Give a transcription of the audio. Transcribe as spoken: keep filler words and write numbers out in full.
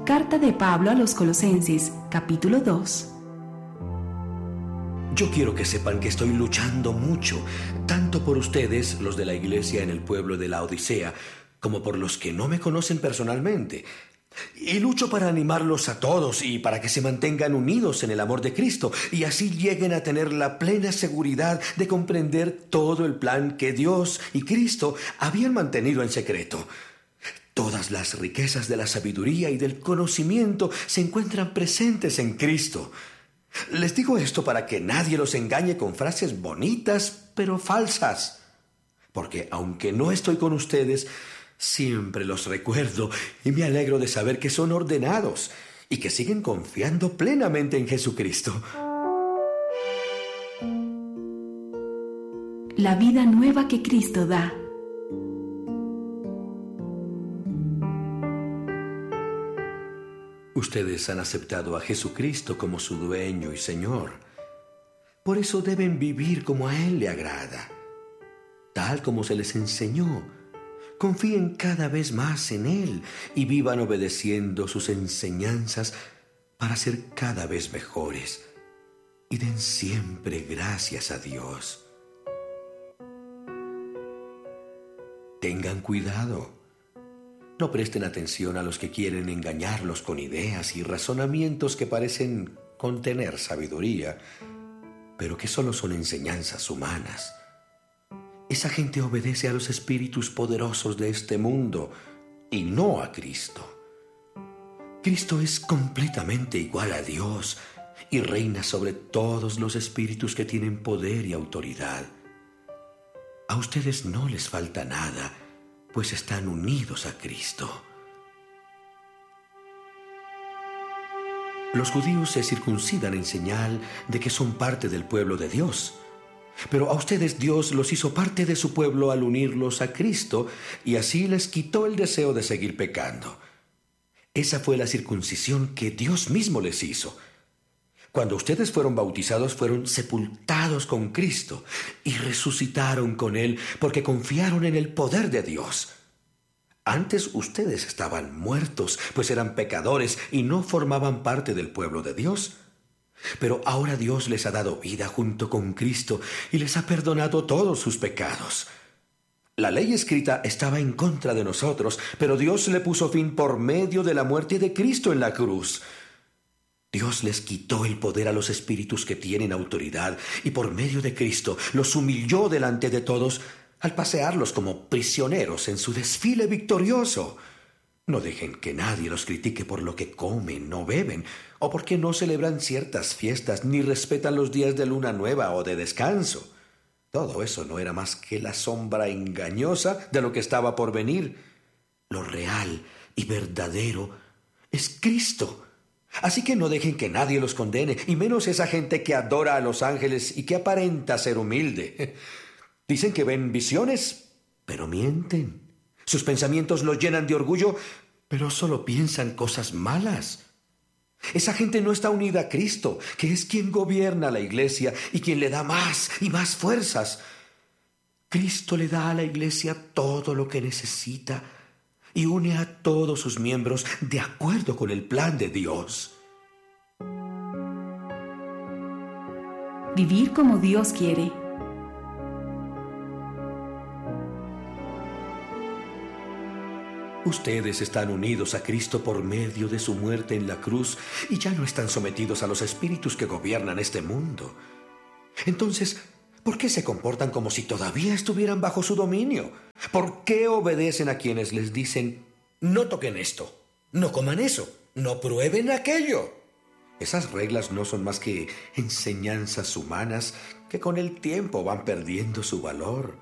Carta de Pablo a los Colosenses, capítulo dos. Yo quiero que sepan que estoy luchando mucho, tanto por ustedes, los de la iglesia en el pueblo de la Odisea, como por los que no me conocen personalmente. Y lucho para animarlos a todos y para que se mantengan unidos en el amor de Cristo y así lleguen a tener la plena seguridad de comprender todo el plan que Dios y Cristo habían mantenido en secreto. Todas las riquezas de la sabiduría y del conocimiento se encuentran presentes en Cristo. Les digo esto para que nadie los engañe con frases bonitas, pero falsas. Porque aunque no estoy con ustedes, siempre los recuerdo y me alegro de saber que son ordenados y que siguen confiando plenamente en Jesucristo. La vida nueva que Cristo da. Ustedes han aceptado a Jesucristo como su dueño y Señor. Por eso deben vivir como a Él le agrada, tal como se les enseñó. Confíen cada vez más en Él y vivan obedeciendo sus enseñanzas para ser cada vez mejores. Y den siempre gracias a Dios. Tengan cuidado. No presten atención a los que quieren engañarlos con ideas y razonamientos que parecen contener sabiduría, pero que solo son enseñanzas humanas. Esa gente obedece a los espíritus poderosos de este mundo y no a Cristo. Cristo es completamente igual a Dios y reina sobre todos los espíritus que tienen poder y autoridad. A ustedes no les falta nada, pues están unidos a Cristo. Los judíos se circuncidan en señal de que son parte del pueblo de Dios. Pero a ustedes Dios los hizo parte de su pueblo al unirlos a Cristo y así les quitó el deseo de seguir pecando. Esa fue la circuncisión que Dios mismo les hizo. Cuando ustedes fueron bautizados, fueron sepultados con Cristo y resucitaron con Él porque confiaron en el poder de Dios. Antes ustedes estaban muertos, pues eran pecadores y no formaban parte del pueblo de Dios. Pero ahora Dios les ha dado vida junto con Cristo y les ha perdonado todos sus pecados. La ley escrita estaba en contra de nosotros, pero Dios le puso fin por medio de la muerte de Cristo en la cruz. Dios les quitó el poder a los espíritus que tienen autoridad y por medio de Cristo los humilló delante de todos al pasearlos como prisioneros en su desfile victorioso. No dejen que nadie los critique por lo que comen o beben o porque no celebran ciertas fiestas ni respetan los días de luna nueva o de descanso. Todo eso no era más que la sombra engañosa de lo que estaba por venir. Lo real y verdadero es Cristo. Así que no dejen que nadie los condene, y menos esa gente que adora a los ángeles y que aparenta ser humilde. Dicen que ven visiones, pero mienten. Sus pensamientos los llenan de orgullo, pero solo piensan cosas malas. Esa gente no está unida a Cristo, que es quien gobierna la iglesia y quien le da más y más fuerzas. Cristo le da a la iglesia todo lo que necesita y une a todos sus miembros de acuerdo con el plan de Dios. Vivir como Dios quiere. Ustedes están unidos a Cristo por medio de su muerte en la cruz y ya no están sometidos a los espíritus que gobiernan este mundo. Entonces, ¿por qué se comportan como si todavía estuvieran bajo su dominio? ¿Por qué obedecen a quienes les dicen, no toquen esto, no coman eso, no prueben aquello? Esas reglas no son más que enseñanzas humanas que con el tiempo van perdiendo su valor.